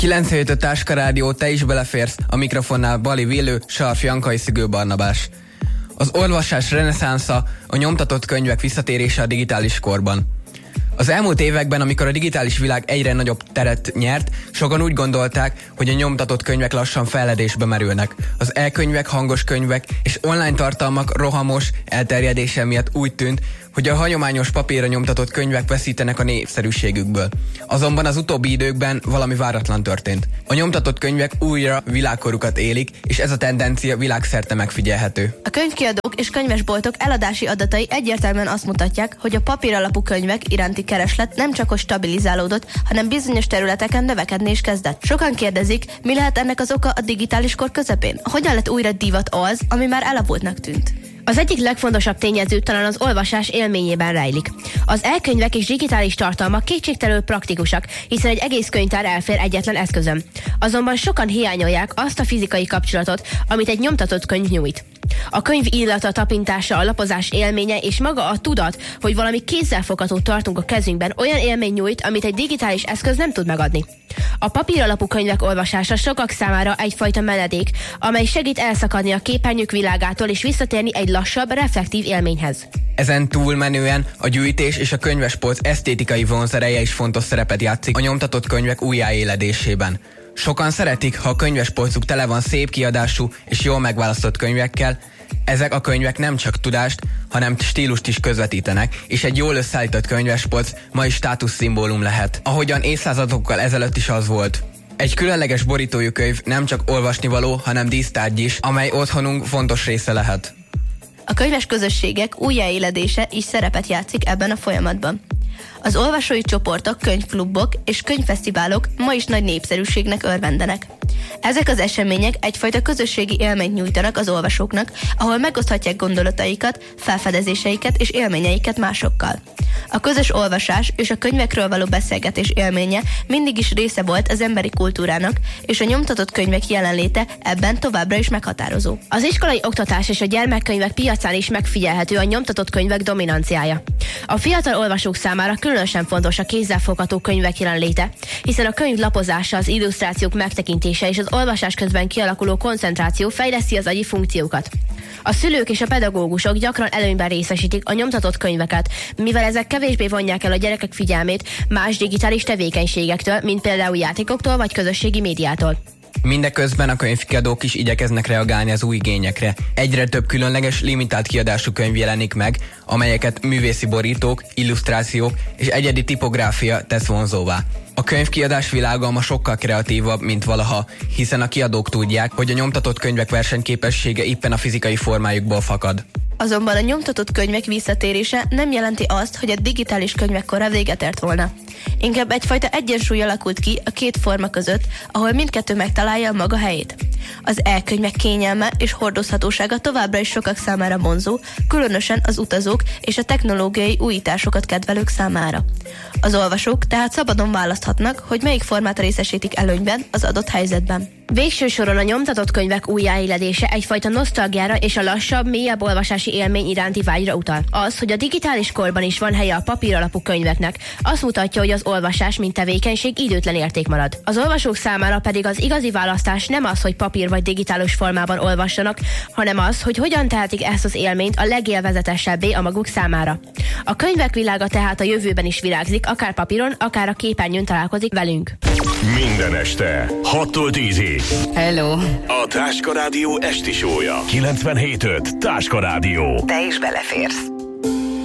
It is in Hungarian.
9-7 a Táska Rádió, te is beleférsz, a mikrofonnál Bali Villő, Sarf Jankai, Szügő Barnabás. Az olvasás reneszánsza, a nyomtatott könyvek visszatérése a digitális korban. Az elmúlt években, amikor a digitális világ egyre nagyobb teret nyert, sokan úgy gondolták, hogy a nyomtatott könyvek lassan felledésbe merülnek. Az e-könyvek, hangos könyvek és online tartalmak rohamos elterjedése miatt úgy tűnt, hogy a hagyományos papírra nyomtatott könyvek veszítenek a népszerűségükből. Azonban az utóbbi időkben valami váratlan történt. A nyomtatott könyvek újra világkorukat élik, és ez a tendencia világszerte megfigyelhető. A könyvkiadók és könyvesboltok eladási adatai egyértelműen azt mutatják, hogy a papíralapú könyvek iránti kereslet nem csak hogy stabilizálódott, hanem bizonyos területeken növekedni is kezdett. Sokan kérdezik, mi lehet ennek az oka a digitális kor közepén? Hogyan lett újra divat az, ami már elavultnak tűnt? Az egyik legfontosabb tényező talán az olvasás élményében rejlik. Az e-könyvek és digitális tartalmak kétségtelenül praktikusak, hiszen egy egész könyvtár elfér egyetlen eszközön. Azonban sokan hiányolják azt a fizikai kapcsolatot, amit egy nyomtatott könyv nyújt. A könyv illata, tapintása, a lapozás élménye és maga a tudat, hogy valami kézzelfoghatót tartunk a kezünkben, olyan élmény nyújt, amit egy digitális eszköz nem tud megadni. A papíralapú könyvek olvasása sokak számára egyfajta menedék, amely segít elszakadni a képernyők világától és visszatérni egy lassabb, reflektív élményhez. Ezen túlmenően a gyűjtés és a könyvespolc esztétikai vonzereje is fontos szerepet játszik a nyomtatott könyvek újjáéledésében. Sokan szeretik, ha a könyvespolcuk tele van szép kiadású és jól megválasztott könyvekkel. Ezek a könyvek nem csak tudást, hanem stílust is közvetítenek, és egy jól összeállított könyvespolc ma is státuszszimbólum lehet, ahogyan évszázadokkal ezelőtt is az volt. Egy különleges borítójú könyv nem csak olvasnivaló, hanem dísztárgy is, amely otthonunk fontos része lehet. A könyves közösségek újjáéledése is szerepet játszik ebben a folyamatban. Az olvasói csoportok, könyvklubok és könyvfesztiválok ma is nagy népszerűségnek örvendenek. Ezek az események egyfajta közösségi élményt nyújtanak az olvasóknak, ahol megoszthatják gondolataikat, felfedezéseiket és élményeiket másokkal. A közös olvasás és a könyvekről való beszélgetés élménye mindig is része volt az emberi kultúrának, és a nyomtatott könyvek jelenléte ebben továbbra is meghatározó. Az iskolai oktatás és a gyermekkönyvek piacán is megfigyelhető a nyomtatott könyvek dominanciája. A fiatal olvasók számára különösen fontos a kézzelfogható könyvek jelenléte, hiszen a könyv lapozása, az illusztrációk megtekintése és az olvasás közben kialakuló koncentráció fejleszti az agyi funkciókat. A szülők és a pedagógusok gyakran előnyben részesítik a nyomtatott könyveket, mivel ezek kevésbé vonják el a gyerekek figyelmét más digitális tevékenységektől, mint például játékoktól vagy közösségi médiától. Mindeközben a könyvkiadók is igyekeznek reagálni az új igényekre. Egyre több különleges, limitált kiadású könyv jelenik meg, amelyeket művészi borítók, illusztrációk és egyedi tipográfia tesz vonzóvá. A könyvkiadás világa ma sokkal kreatívabb, mint valaha, hiszen a kiadók tudják, hogy a nyomtatott könyvek versenyképessége éppen a fizikai formájukból fakad. Azonban a nyomtatott könyvek visszatérése nem jelenti azt, hogy a digitális könyvek kora véget ért volna. Inkább egyfajta egyensúly alakult ki a két forma között, ahol mindkettő megtalálja a maga helyét. Az e-könyvek kényelme és hordozhatósága továbbra is sokak számára vonzó, különösen az utazók és a technológiai újításokat kedvelők számára. Az olvasók tehát szabadon választhatnak, hogy melyik formát részesítik előnyben az adott helyzetben. Végső soron a nyomtatott könyvek újjáéledése egyfajta nosztalgiára és a lassabb, mélyebb olvasási élmény iránti vágyra utal. Az, hogy a digitális korban is van helye a papíralapú könyveknek, azt mutatja, hogy az olvasás mint tevékenység időtlen érték marad. Az olvasók számára pedig az igazi választás nem az, hogy papír vagy digitális formában olvassanak, hanem az, hogy hogyan tehetik ezt az élményt a legélvezetesebbé a maguk számára. A könyvek világa tehát a jövőben is virágzik, akár papíron, akár a képernyőn találkozik velünk. Minden este 6-tól 10-ig. Hello! A Táska Rádió esti show-ja. 97.5 Táska Rádió. Te is beleférsz.